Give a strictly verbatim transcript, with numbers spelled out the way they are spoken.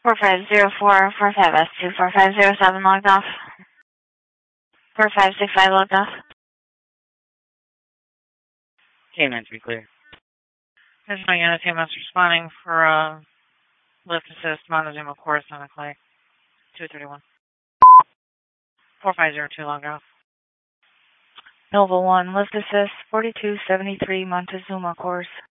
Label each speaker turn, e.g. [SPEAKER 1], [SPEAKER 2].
[SPEAKER 1] four five zero four, four five S two, four five zero seven logged off. four five six five logged off.
[SPEAKER 2] K nine three clear.
[SPEAKER 3] This is my unit team that's responding for uh, lift assist Montezuma course on a clay. two thirty-one. four five zero two logged off.
[SPEAKER 1] Nova one, lift assist, forty-two seventy-three Montezuma course.